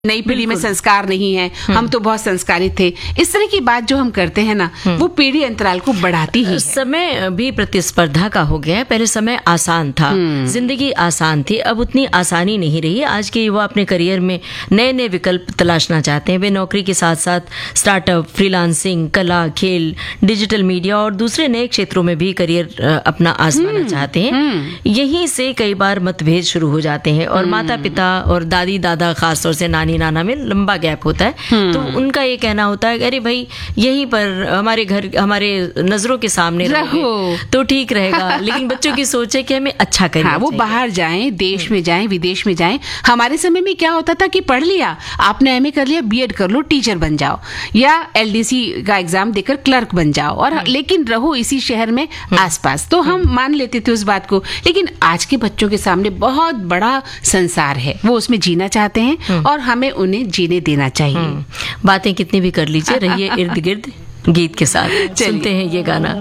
नई पीढ़ी में संस्कार नहीं है, हम तो बहुत संस्कारित थे, इस तरह की बात जो हम करते हैं ना, वो पीढ़ी अंतराल को बढ़ाती ही है। समय भी प्रतिस्पर्धा का हो गया है। पहले समय आसान था, जिंदगी आसान थी, अब उतनी आसानी नहीं रही। आज के युवा अपने करियर में नए नए विकल्प तलाशना चाहते हैं। वे नौकरी के साथ साथ स्टार्टअप, फ्रीलांसिंग, कला, खेल, डिजिटल मीडिया और दूसरे नए क्षेत्रों में भी करियर अपना आजमाना चाहते हैं। यहीं से कई बार मतभेद शुरू हो जाते हैं और माता पिता और दादी दादा, खासतौर से नानी नाना में लंबा गैप होता है। तो उनका ये कहना होता है, अरे भाई यहीं पर हमारे घर, हमारे नजरों के सामने रहो तो ठीक रहेगा। लेकिन बच्चों की सोच है कि हमें अच्छा करिए। हाँ, वो बाहर जाएं, देश में जाएं, विदेश में जाएं। हमारे समय में क्या होता था कि पढ़ लिया आपने, एमए कर लिया, बीएड कर लो, टीचर बन जाओ, या एलडीसी का एग्जाम देकर क्लर्क बन जाओ, और लेकिन रहो इसी शहर में आसपास। तो हम मान लेते थे उस बात को। लेकिन आज के बच्चों के सामने बहुत बड़ा संसार है, वो उसमें जीना चाहते हैं और हमें उन्हें जीने देना चाहिए। बातें कितनी भी कर लीजिए, रहिए इर्द गिर्द गीत के साथ। सुनते हैं ये गाना।